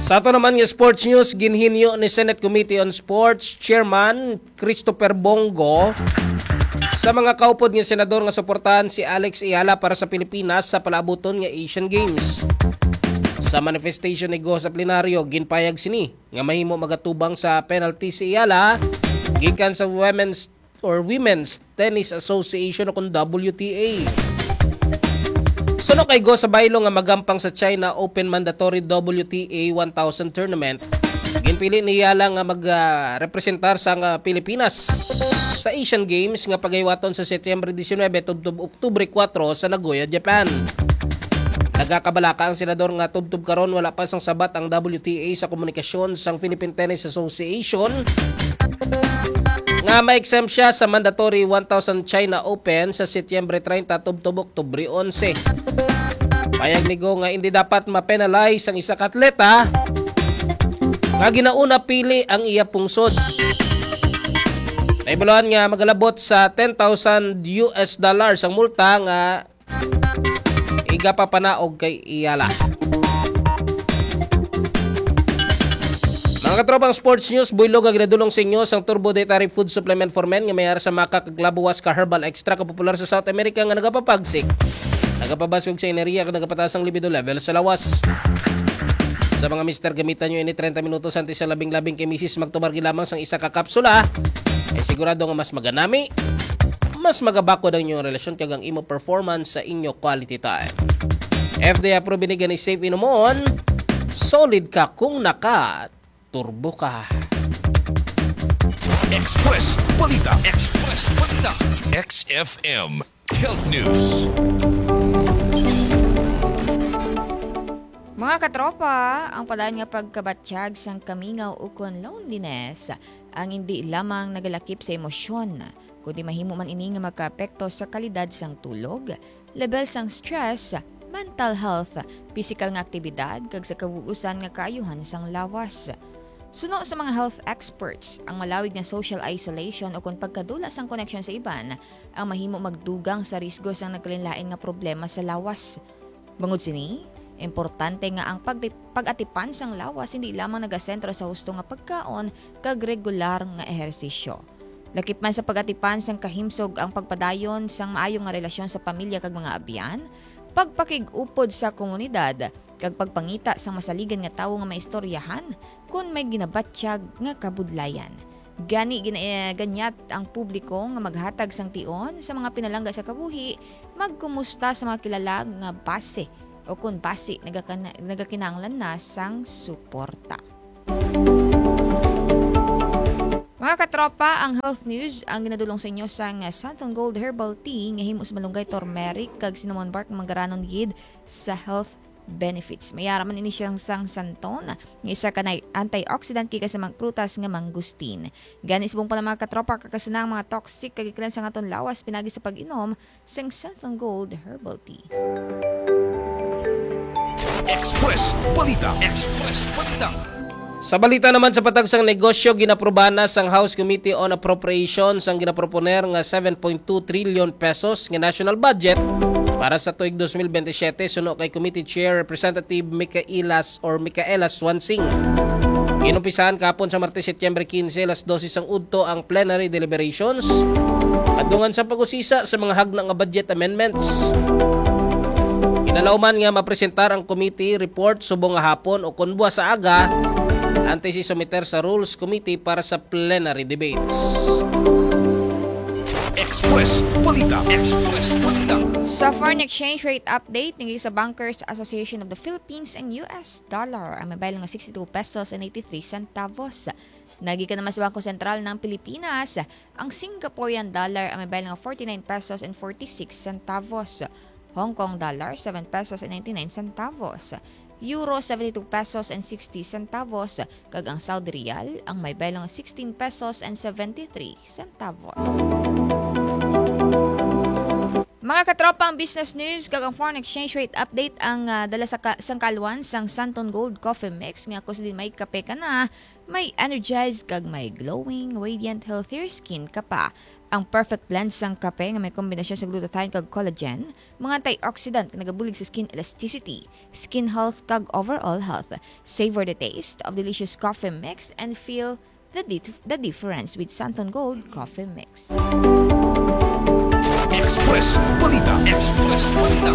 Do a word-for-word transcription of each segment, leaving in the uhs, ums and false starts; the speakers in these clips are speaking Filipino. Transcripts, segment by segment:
Sa ato naman nga sports news, ginhinyo ni Senate Committee on Sports Chairman Christopher Bongo sa mga kaupod nga senador nga suportahan si Alex Ayala para sa Pilipinas sa palabuton nga Asian Games. Sa manifestation ni Go sa plenaryo, ginpayag sini nga mahimo magatubang sa penalty si Ayala gikan sa Women's or Women's Tennis Association o kung W T A. Suno kay Go sa baylo nga magampang sa China Open Mandatory W T A one thousand Tournament, ginpili ni Ayala nga mag-representar sa nga Pilipinas sa Asian Games nga pagaywaton sa Setyembre nineteen tubtob Oktubre four sa Nagoya, Japan. Nagakabalaka ang senador nga tubtob karon wala pa sang sabat ang W T A sa komunikasyon sang Philippine Tennis Association nga ma-exempt siya sa mandatory one thousand China Open sa Setyembre thirty tubtob Oktubre eleven. Payag ni Go nga hindi dapat ma-penalize ang isa ka atleta nga ginauna pili ang iya pungsod. Naibuluhan nga magalabot sa ten thousand U S dollars ang multa nga igapapanaog kay Ayala. Mga katropang sports news, buylog ang ginadulong sa inyo sang Turbo Dietary Food Supplement for Men nga mayar sa Maka Kaglabuwas ka Herbal Extra ka popular sa South America nga nagapapagsik, nagapabasog sa enerhiya ka nagapatas ang libido level sa lawas. Sa mga mister, gamitan nyo ini thirty minutos antes sa labing-labing kay misis magtumargi lamang sang isa ka kapsula ay sigurado nga mas maganami, mas magabakod ang inyong relasyon kag ang imo performance sa inyo quality time. F D A approved ni safe inumon, solid ka kung naka turbo ka. Express Balita. Express Balita. X F M Health News. Mga katropa, ang palaan nga pagkabatsyag sang kamingaw ukon loneliness ang hindi lamang nagalakip sa emosyon, kundi mahimo man ini nga magkaapekto sa kalidad sang tulog, level sang stress, mental health, physical nga aktibidad kag sa kawuusan nga kaayuhan sang lawas. Suno sa mga health experts, ang malawig na social isolation o kung pagkadula sang connection sa iban ang mahimo magdugang sa risgo sang nagkalinlain nga problema sa lawas. Bangod sini, importante nga ang pag- pag-atipan sang lawas hindi lamang nagasentro sa husto nga pagkaon kag regular nga ehersisyo. Lakip man sa pag-atipan sang kahimsog ang pagpadayon sang maayong nga relasyon sa pamilya kag mga abyan, pagpakig-upod sa komunidad kag pagpangita sang masaligan nga tawo nga maistoryahan kung may ginabatsyag nga kabudlayan. Gani ginaganyat ang publiko nga maghatag sang tion sa mga pinalangga sa kabuhi, magkumusta sa mga kilala nga base o kung base nagakana, nagakinanglan na sang suporta. Mga katropa, ang health news ang ginadulong sa inyo sang Santon Gold Herbal Tea nga himo sa malunggay turmeric kag cinnamon bark mangaranon gid sa health benefits. Mayaraman ini siyang sang santon nga isa ka na antioxidant kay sa mga prutas nga mangustin. Ganis bong pala mga katropa kakasanang mga toxic kag iklan sa aton lawas pinagi sa pag-inom sang Santon Gold Herbal Tea. Express Balita. Express Balita. Sa balita naman sa patagsang negosyo, ginaprobahan na sang House Committee on Appropriations ang ginaproponer nga seven point two trillion pesos nga national budget para sa tuig twenty twenty-seven suno kay Committee Chair Representative Micaelas or Micaela Swansing. Inumpisahan kapon sa Martes Setyembre fifteen alas twelve ang udto ang plenary deliberations adungan sa pag-usisa sa mga hagna nga budget amendments. Kinalauman nga mapresentar ang committee report subong nga hapon o kunbuwa sa aga antes isumiter sa Rules Committee para sa plenary debates. Express Balita. Express Balita. Sa foreign exchange rate update ng sa Bankers Association of the Philippines and U S dollar ang mabaylo nga sixty-two pesos and eighty-three centavos. Nagikan naman sa Bangko Sentral ng Pilipinas ang Singaporean dollar ang mabaylo nga forty-nine pesos and forty-six centavos. Hong Kong dollar seven pesos and ninety-nine centavos. Euro seventy-two pesos and sixty centavos kag ang Saudi Riyal ang may baylo nga sixteen pesos and seventy-three centavos. Mga katropang business news kag ang foreign exchange rate update ang uh, dala sa ka- sangkalwan sang Santon Gold Coffee Mix nga kus din may kape ka na, may energized kag may glowing, radiant, healthier skin ka pa. Ang perfect blend sang kape nga may kombinasyon sa glutathione kag collagen, mga antioxidant nga nagabulig sa skin elasticity, skin health kag overall health. Savor the taste of delicious coffee mix and feel the, di- the difference with Santon Gold Coffee Mix. Express Balita. Express Balita.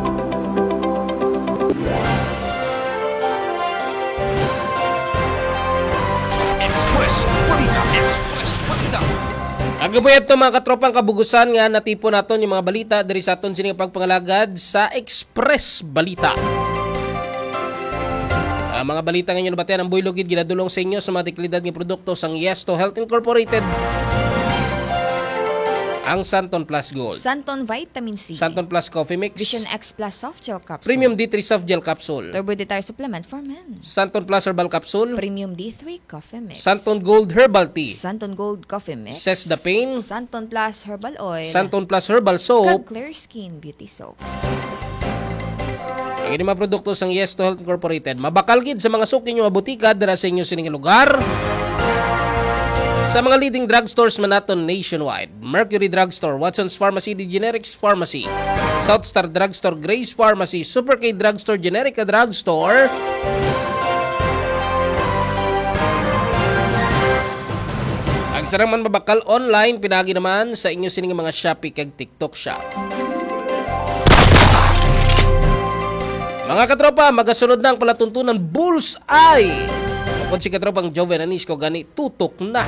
Express Balita. Express Balita. Agabay ito mga katropang kabugusan nga natipo naton yung mga balita dari sa aton sining pagpangalagad sa Express Balita. Ang mga balita ngayon nabatean ang Boy Lugid ginadulong sa inyo sa mga deklidad ng produkto sang Yes to Health Incorporated. Ang Santon Plus Gold, Santon Vitamin C, Santon Plus Coffee Mix, Vision X Plus Soft Gel Capsule, Premium D three Soft Gel Capsule, Turbo Detire Supplement for Men, Santon Plus Herbal Capsule, Premium D three Coffee Mix, Santon Gold Herbal Tea, Santon Gold Coffee Mix, Cess the Pain, Santon Plus Herbal Oil, Santon Plus Herbal kag Soap. Clear Skin Beauty Soap. Ang mga produkto sang Yes to Health Incorporated mabakal gid sa mga suki nyo nga butika dira sa inyo sining lugar. Sa mga leading drugstores man naton nationwide, Mercury Drugstore, Watson's Pharmacy, The Generics Pharmacy, South Star Drugstore, Grace Pharmacy, Super K Drugstore, Generica Drugstore, ang sarang man mabakal online, pinagi naman sa inyo sining mga Shopee kag TikTok Shop. Mga katropa, magasunod na ang palatuntunan Bullseye. Kung si katropang Joven Anisco gani tutok na.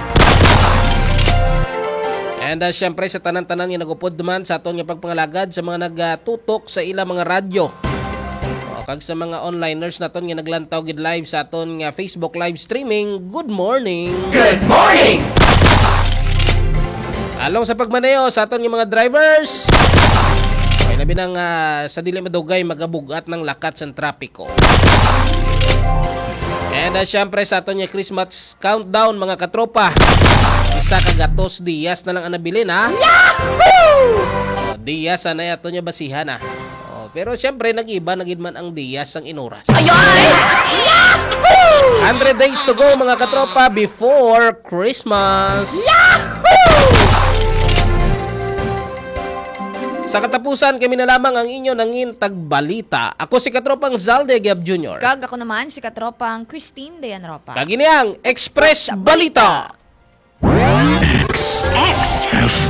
And uh, syempre sa tanan-tanan nga nagupod naman sa aton nga pagpangalagad sa mga nagtutok sa ilang mga radyo. O, kag sa mga onliners naton nga naglantaw gid live sa aton nga Facebook live streaming. Good morning. Good morning. Along sa pagmaneho sa aton nga mga drivers. Ay labi nang uh, sa dili madugay magabugat ng lakat sa trapiko. And uh, syempre sa aton nga Christmas countdown mga katropa. Isa kagatos Dias na lang ang nabilin ha. Yahoo! Oh, Dias na ato nya basihan ha. Oh, pero syempre nag-iba nagid man ang Dias ang inuras. Ayoy! Yahoo! one hundred days to go mga katropa before Christmas. Yahoo! Sa katapusan, kami na lamang ang inyo nangintag balita. Ako si Katropang Zalde Gab Junior Kag ako naman si katropang Christine Dayan Ropa. Kag ini ang Express Balita. X X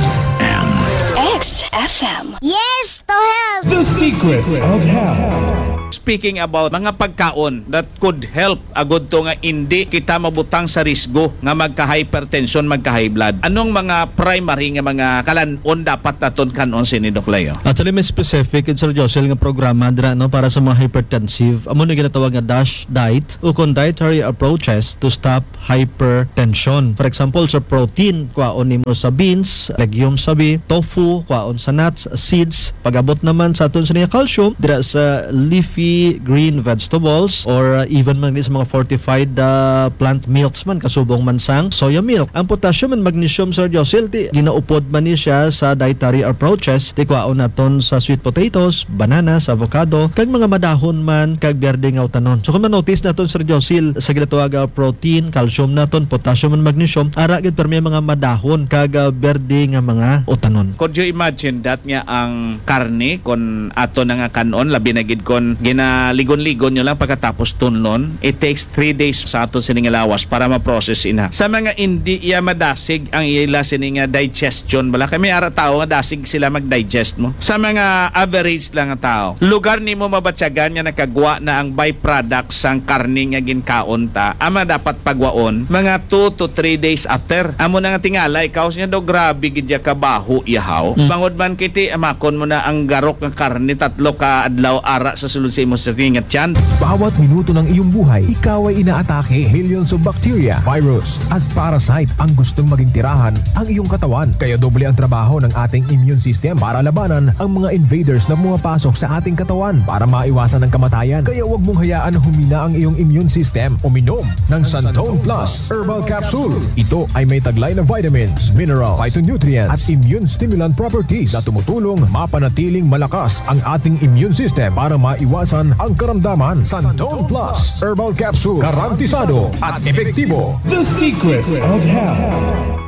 F M. Yes to health. The secrets of health. Speaking about mga pagkaon that could help agud to nga hindi kita mabutang sa risgo nga magka-hypertension, magka-high blood. Anong mga primary nga mga kalanon dapat naton kanon sini Doc Leo? Actually, may specific in Sir Josel nga programa dira no para sa mga hypertensive. Amo ni ginatawag nga DASH diet o kon dietary approaches to stop hypertension. For example, sa protein, kwaon nimo sa beans, legumes sabi, tofu, kwaon sa nuts, seeds. Pag-abot naman sa aton sa niya calcium dira sa leafy green vegetables or uh, even man sa mga fortified uh, plant milks man kasubong man sang soya milk. Ang potassium and magnesium Sir Josel ti ginaupod man ni siya sa dietary approaches ti kwaon naton sa sweet potatoes, bananas, avocado kag mga madahon man kag berde nga utanon. So kung ma-notice naton Sir Josel sa ginatawag nga protein, calcium naton, potassium and magnesium ara gid permi mga madahon kag uh, berde nga mga utanon. Could you imagine that nga ang karne kon ato na nga kanon labi na gid kon ginaligon-ligon nyo lang pagkatapos tunlon, it takes three days sa ato sining lawas para ma-process ina. Sa mga hindi iya madasig ang ila sining digestion bala kami ara tao nga dasig sila mag-digest mo. Sa mga average lang nga tao, lugar nimo mabatyagan nga nakagwa na ang byproduct sang karne nga ginkaon ta, ama dapat pagwaon mga two to three days after. Amo na nga tingala ikaw siya daw grabe gid ya kabaho ihaw. Mm. Bangod man kiti amakon mo na ang garok nga karne tatlo ka adlaw ara sa sulod sa imo sa tingat yan. Bawat minuto ng iyong buhay, ikaw ay inaatake millions of bacteria, virus, at parasite ang gustong maging tirahan ang iyong katawan. Kaya doble ang trabaho ng ating immune system para labanan ang mga invaders na pumapasok sa ating katawan para maiwasan ang kamatayan. Kaya huwag mong hayaan na humina ang iyong immune system. Uminom ng Santon Plus Herbal Capsule. Ito ay may taglay na vitamins, minerals, phytonutrients, at immune stimulant properties na tumutulong mapanatiling malakas ang ating immune system para maiwasan ang karamdaman. Santon Plus Herbal Capsule, garantisado at epektibo. The secrets of health.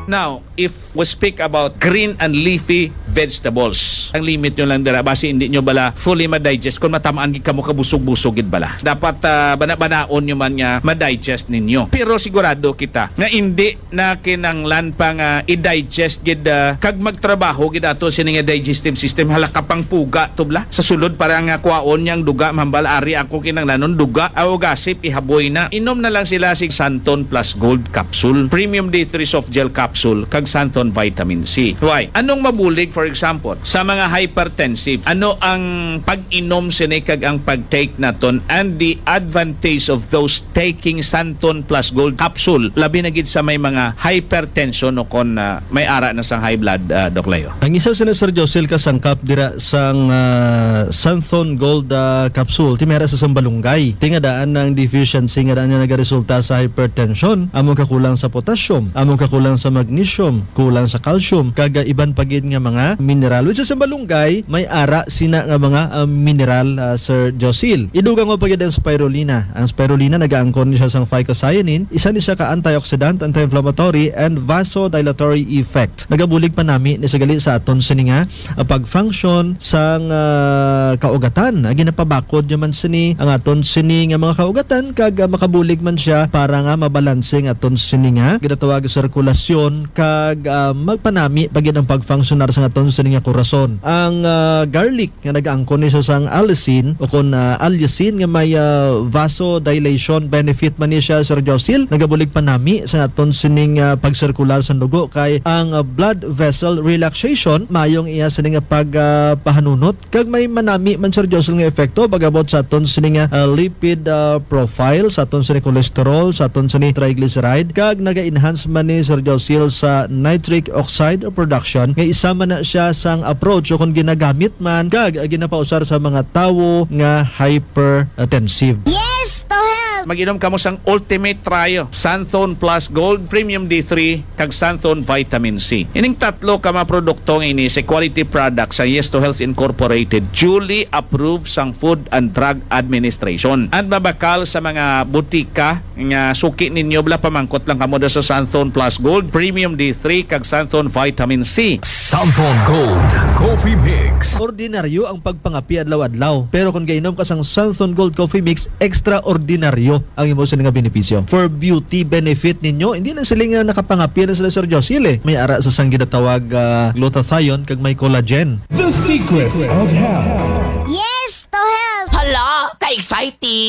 Now, if we speak about green and leafy vegetables, ang limit nyo lang dala, basi hindi nyo bala fully ma-digest kung matamaan gid kamo kabusog-busog gid bala. Dapat uh, bana-banaon nyo man nga ma-digest ninyo. Pero sigurado kita nga hindi na kinanglan pa nga i-digest gid uh, kag magtrabaho gid ato sini nga digestive system hala ka pang puga tubla sa sulod para nga kuwaon yang duga mambal ari ako kinanglanon duga aw gasip ihaboy na. Inom na lang sila sig Santon Plus Gold Capsule, Premium D three Soft Gel Capsule kag Santon Vitamin C. Why? Anong mabulig for example sa mga hypertensive? Ano ang pag-inom sini kag ang pag-take naton and the advantage of those taking Santon Plus Gold Capsule labi na gid sa may mga hypertension o kon uh, may ara na sang high blood, uh, Doc Leo. Ang isa sina Sir Josel kasangkap dira sang uh, Santon Gold uh, Capsule timera sa sambalunggay. Tingadaan ng deficiency nga daan nga nagaresulta sa hypertension, among kakulang sa potassium, among kakulang sa magnesium, kulang sa calcium, kaga iban pagid nga mga mineral. Which sa sambalunggay may ara sina nga mga uh, mineral, uh, Sir Josel. Idugang mo pagid ang spirulina. Ang spirulina nagaangkon ni siya sang phycocyanin, isa ni siya ka antioxidant, anti-inflammatory and vasodilatory effect. Nagabulig pa nami ni sa gali sa aton sini nga uh, pag-function sang uh, kaugatan. Uh, ginapabakod man sini ang aton sini nga mga kaugatan kag uh, makabulig man siya para nga mabalansing aton sini nga ginatawag sirkulasyon kag uh, magpanami pagid ang pag-functionar sa aton sini nga korason. Ang uh, garlic nga nagaangkon ni siya sang allicin o kon uh, allicin nga may uh, vasodilation benefit man ni siya, Sir Josel. Nagabulig pa nami sa aton sining uh, pagsirkular sa dugo kay ang uh, blood vessel relaxation mayong iya sining pag uh, pahanunot kag may manami man, Sir Josel, nga epekto pagabot sa aton sining uh, lipid uh, profile, sa aton sining cholesterol, sa aton sining triglyceride kag naga-enhance man ni Sir Josel sa nitric oxide production nga isa man na siya sang approach o kung ginagamit man kag uh, ginapausar sa mga tawo nga hypertensive. Yes to health. Mag-inom kamo sang Ultimate Trio, Santon Plus Gold, Premium D three, kag Santon Vitamin C. Ining tatlo ka mga produkto nga ini sa quality product sa Yes to Health Incorporated, duly approved sang Food and Drug Administration. At mabakal sa mga butika nga suki ninyo bla pamangkot lang kamo sa Santon Plus Gold, Premium D three, kag Santon Vitamin C. Santon Gold Coffee Mix. Ordinaryo ang pagpangapi adlaw-adlaw. Pero kung gainom ka sang Santon Gold Coffee Mix, extraordinaryo ang imo sila nga benepisyo. For beauty benefit ninyo, hindi na sila nga nakapangapi na sila, Sir Josel eh. May ara sa sang ginatawag uh, glutathione kag may collagen. The secret of health. Yes to health. Hala, ka-exciting!